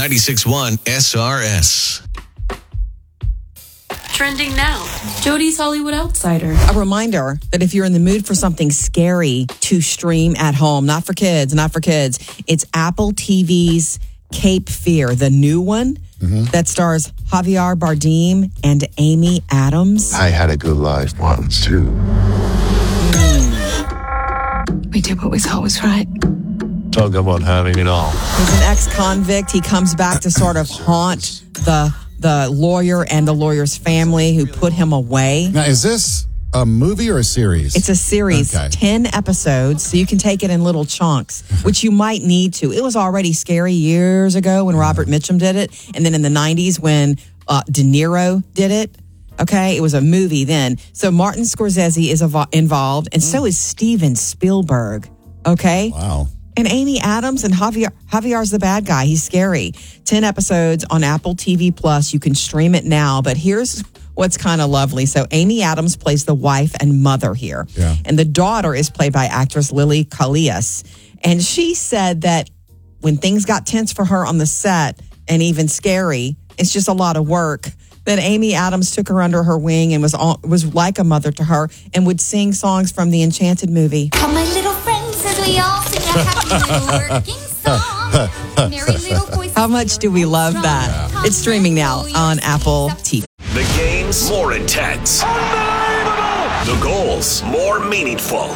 96.1 SRS. Trending now, Jody's Hollywood Outsider. A reminder that if you're in the mood for something scary to stream at home, not for kids, it's Apple TV's Cape Fear, the new one that stars Javier Bardem and Amy Adams. I had a good life once, too. We did what we thought was right. Talk about having it all. He's an ex-convict. He comes back to sort of haunt the lawyer and the lawyer's family who put him away. Now, is this a movie or a series? It's a series, Okay. 10 episodes, so you can take it in little chunks, which you might need to. It was already scary years ago when Robert Mitchum did it, and then in the 90s when De Niro did it. Okay, it was a movie then. So Martin Scorsese is involved, and so is Steven Spielberg. Okay? Wow. And Amy Adams and Javier's the bad guy. He's scary. 10 episodes on Apple TV Plus. You can stream it now. But here's what's kind of lovely. So Amy Adams plays the wife and mother here. Yeah. And the daughter is played by actress Lily Collins. And she said that when things got tense for her on the set and even scary, it's just a lot of work, that Amy Adams took her under her wing and was like a mother to her and would sing songs from the Enchanted movie. Come, my little friends, as we all sing a happy little working song. Merry little voices. How much do we love that? It's streaming now on Apple TV. The games more intense. Unbelievable! The goals more meaningful.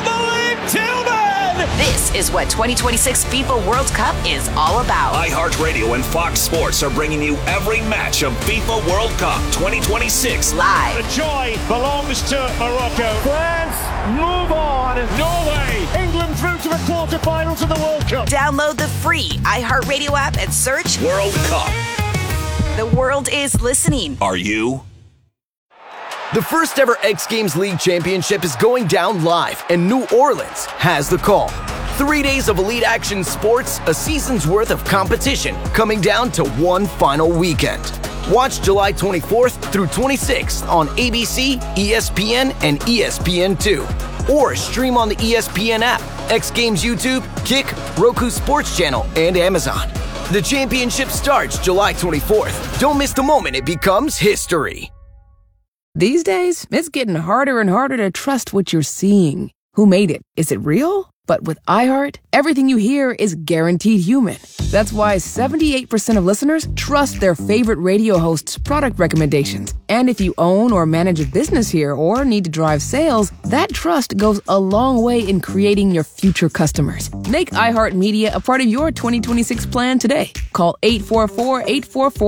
This is what 2026 FIFA World Cup is all about. iHeartRadio and Fox Sports are bringing you every match of FIFA World Cup 2026 Live. The joy belongs to Morocco. France, move on. Norway, England through to the quarterfinals of the World Cup. Download the free iHeartRadio app and search World Cup. The world is listening. Are you? The first ever X Games League Championship is going down live, and New Orleans has the call. 3 days of elite action sports, a season's worth of competition, coming down to one final weekend. Watch July 24th through 26th on ABC, ESPN, and ESPN2. Or stream on the ESPN app, X Games YouTube, Kick, Roku Sports Channel, and Amazon. The championship starts July 24th. Don't miss the moment it becomes history. These days, it's getting harder and harder to trust what you're seeing. Who made it? Is it real? But with iHeart, everything you hear is guaranteed human. That's why 78% of listeners trust their favorite radio hosts' product recommendations. And if you own or manage a business here or need to drive sales, that trust goes a long way in creating your future customers. Make iHeartMedia a part of your 2026 plan today. Call 844-844